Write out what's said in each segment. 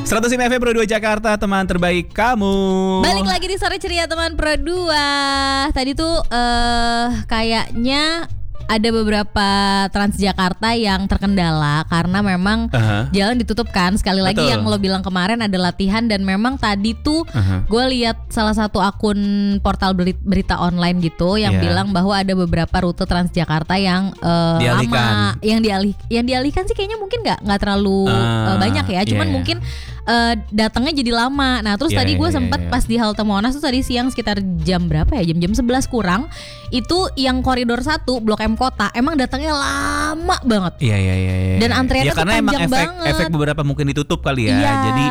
105 FM Pro 2 Jakarta, teman terbaik kamu. Balik lagi di Sore Ceria teman Pro 2. Tadi tuh kayaknya ada beberapa Transjakarta yang terkendala karena memang jalan ditutup kan. Sekali lagi Betul. yang lo bilang kemarin ada latihan. Dan memang tadi tuh gue lihat salah satu akun portal berita online gitu yang bilang bahwa ada beberapa rute Transjakarta yang lama, yang dialihkan sih kayaknya mungkin nggak terlalu banyak ya. Cuman mungkin datangnya jadi lama. Nah terus tadi gue sempat pas di halte Monas tuh tadi siang sekitar jam berapa ya, jam 11 kurang, itu yang koridor 1 Blok M Kota emang datangnya lama banget. Iya. Dan antreannya tuh karena panjang emang banget. efek beberapa mungkin ditutup kali ya. Iya.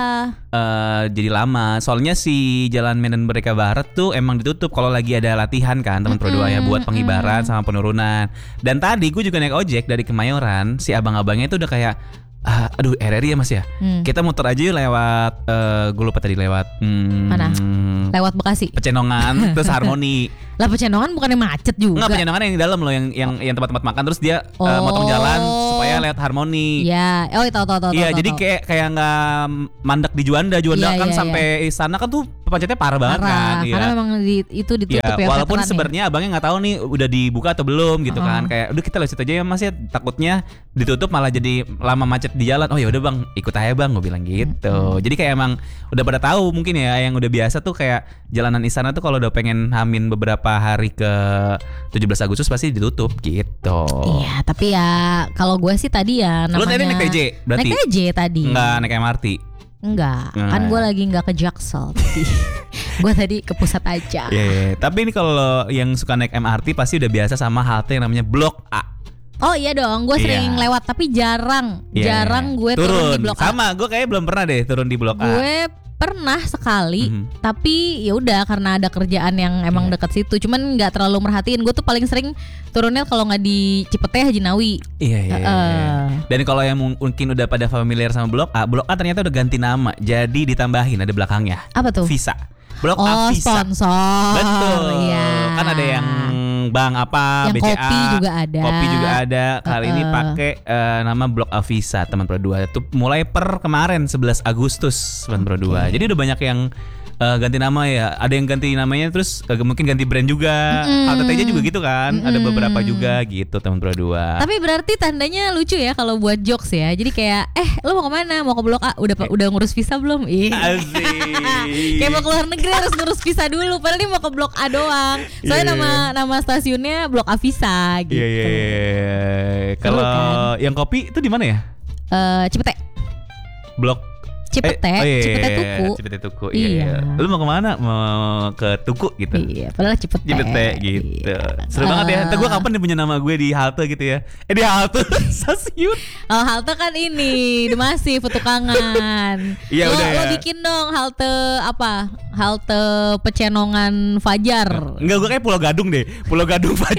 Jadi lama. Soalnya si Jalan Medan Merdeka Barat tuh emang ditutup kalau lagi ada latihan kan teman Pro 2 ya, buat pengibaran sama penurunan. Dan tadi gue juga naik ojek dari Kemayoran, si abang-abangnya tuh udah kayak aduh RRI ya mas ya, kita muter aja yuk lewat gue lupa tadi lewat mana? Lewat Bekasi, Pecenongan terus Harmoni. Lah Pecenongan bukannya macet juga? Enggak, Pecenongan yang di dalam loh, yang tempat-tempat makan, terus dia motong jalan supaya lewat Harmoni. Iya, tahu. Iya, jadi kayak nggak mandek di Juanda kan sampai sana kan tuh macetnya parah banget kan. Karena memang itu ditutup ya. Walaupun sebenarnya abangnya nggak tahu nih udah dibuka atau belum gitu kan. Kayak udah kita lewat situ aja ya mas ya, takutnya ditutup malah jadi lama macet di jalan. Oh ya udah bang, ikut aja bang, gue bilang gitu. Jadi kayak emang udah pada tahu mungkin ya, yang udah biasa tuh kayak jalanan Istana tuh kalau udah pengen hamin beberapa hari ke 17 Agustus pasti ditutup gitu. Iya, tapi ya kalau gue sih tadi ya namanya. Lu tadi naik TJ berarti? Naik TJ tadi. Enggak naik MRT? Enggak, kan gue lagi nggak ke Jaksel tadi. Gue tadi ke pusat aja. Iya. Tapi ini kalau yang suka naik MRT pasti udah biasa sama halte yang namanya Blok A. Oh iya dong, gue sering lewat tapi jarang gue turun di Blok A. Sama, gue kayaknya belum pernah deh turun di Blok A. Gue pernah sekali, tapi ya udah karena ada kerjaan yang emang dekat situ. Cuman nggak terlalu merhatiin. Gue tuh paling sering turunnya kalau nggak di Cipete, Haji Nawi. Iya. Dan kalau yang mungkin udah pada familiar sama Blok A ternyata udah ganti nama. Jadi ditambahin ada belakangnya. Apa tuh? Visa. Blok A Visa. Sponsor. Betul. Iya. Kan ada yang Bang apa, yang BCA. Kopi juga ada. Kali ini pakai nama Blok A Visa teman Pro 2. Itu mulai per kemarin 11 Agustus teman Pro 2. Jadi udah banyak yang ganti nama ya. Ada yang ganti namanya terus mungkin ganti brand juga. Halte TJ juga gitu kan. Ada beberapa juga gitu teman Pro 2. Tapi berarti tandanya lucu ya kalau buat jokes ya. Jadi kayak lo mau kemana? Mau ke Blok A? Udah ngurus visa belum? Asik. Kayak mau keluar negeri harus ngurus visa dulu. Padahal dia mau ke Blok A doang. Soalnya nama stasiunnya Blok A Visa gitu. Iya. Kalau yang kopi itu di mana ya? Cipete. Blok Cipete Tuku. Cipete Tuku. Iya. Lu mau kemana? Mau ke Tuku gitu. Iya, padahal Cipete gitu. Seru banget ya. Ntar gue kapan nih punya nama gue di halte gitu ya. Di halte stasiun. Oh, halte kan ini Masif Petukangan. Iya udah ya. Lo bikin dong halte apa? Halte Pecenongan Fajar. Enggak, gue kayak Pulau Gadung deh. Pulau Gadung Fajar.